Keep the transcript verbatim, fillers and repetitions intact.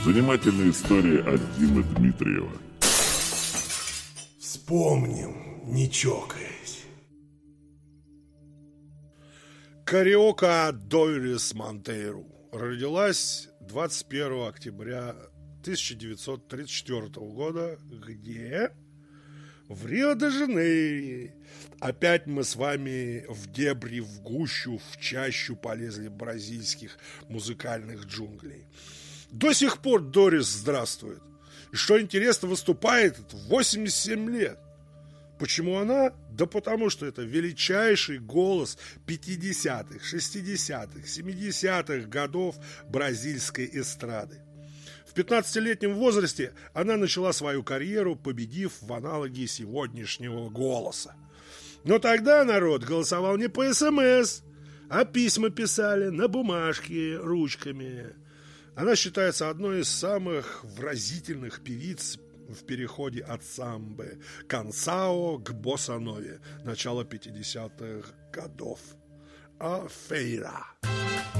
Занимательная история от Димы Дмитриева. Вспомним, не чокаясь. Кариока Дорис Монтейру родилась двадцать первого октября тысяча девятьсот тридцать четвёртого года. Где? В Рио-де-Жанейро. Опять мы с вами в дебри, в гущу, в чащу полезли бразильских музыкальных джунглей. До сих пор Дорис здравствует. И что интересно, выступает в восемьдесят семь лет. Почему она? Да потому что это величайший голос пятидесятых, шестидесятых, семидесятых годов бразильской эстрады. В пятнадцатилетнем возрасте она начала свою карьеру, победив в аналоге сегодняшнего «Голоса». Но тогда народ голосовал не по СМС, а письма писали на бумажке ручками. Она считается одной из самых выразительных певиц в переходе от самбы кансао к боссанове начала пятидесятых годов. А фейра.